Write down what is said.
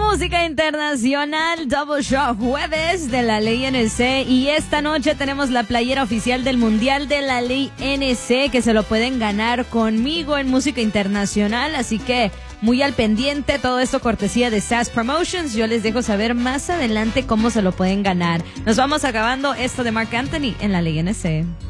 Música internacional, Double Shot jueves de la Ley NC. Y esta noche tenemos la playera oficial del Mundial de la Ley NC, que se lo pueden ganar conmigo en Música Internacional. Así que muy al pendiente, todo esto cortesía de SAS Promotions. Yo les dejo saber más adelante cómo se lo pueden ganar. Nos vamos acabando esto de Marc Anthony en la Ley NC.